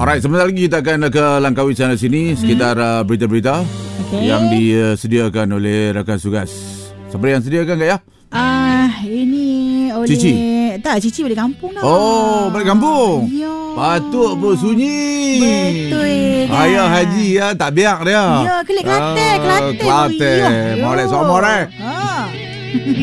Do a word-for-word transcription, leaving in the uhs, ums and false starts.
Alright, sebentar lagi kita akan ke langkawi sana sini sekitar uh, berita-berita Okay. yang disediakan oleh rakan Sugas. Siapa yang sediakan Kak ya? Ah, ini oleh Cici? Tak, Cici balik kampung dah. Oh, balik kampung. Ya. Patut pun sunyi. Betul dah. Ayah haji ya, tak biak dia. Ya, kelik Kelantan, Ah, Kelantan. Kelantan. Ya. Molek somor eh. Ha.